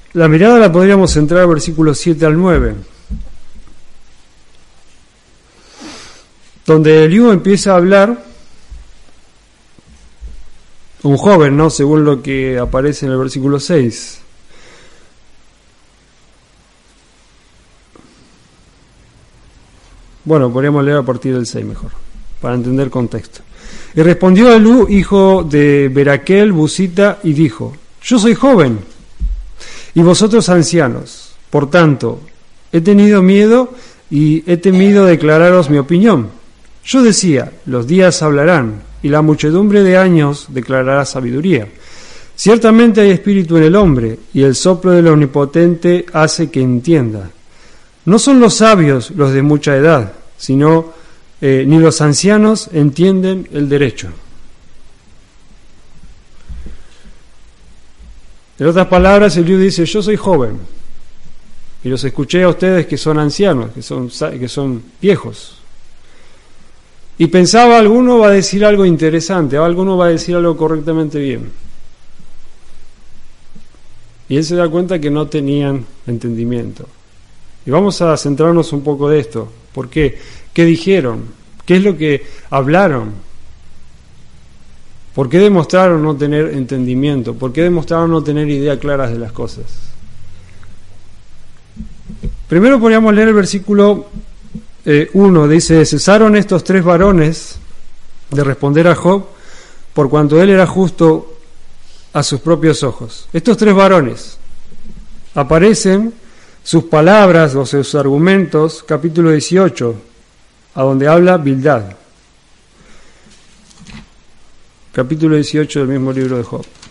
La mirada la podríamos centrar en versículos 7 al 9, donde Eliú empieza a hablar, un joven, ¿no?, según lo que aparece en el versículo 6. Bueno, podríamos leer a partir del 6 mejor, para entender contexto. Y respondió Eliú, hijo de Beraquel, Busita, y dijo: yo soy joven, y vosotros ancianos. Por tanto, he tenido miedo y he temido declararos mi opinión. Yo decía: los días hablarán, y la muchedumbre de años declarará sabiduría. Ciertamente hay espíritu en el hombre, y el soplo del Omnipotente hace que entienda. No son los sabios los de mucha edad, sino ni los ancianos entienden el derecho. En otras palabras, Eliú dice: yo soy joven, y los escuché a ustedes que son ancianos, que son viejos. Y pensaba, alguno va a decir algo interesante, alguno va a decir algo correctamente bien. Y él se da cuenta que no tenían entendimiento. Y vamos a centrarnos un poco de esto. ¿Por qué? ¿Qué dijeron? ¿Qué es lo que hablaron? ¿Por qué demostraron no tener entendimiento? ¿Por qué demostraron no tener ideas claras de las cosas? Primero podríamos leer el versículo 1. Dice: cesaron estos 3 varones de responder a Job, por cuanto él era justo a sus propios ojos. Estos 3 varones aparecen, sus palabras o sus argumentos, capítulo 18, a donde habla Bildad. Capítulo 18 del mismo libro de Job.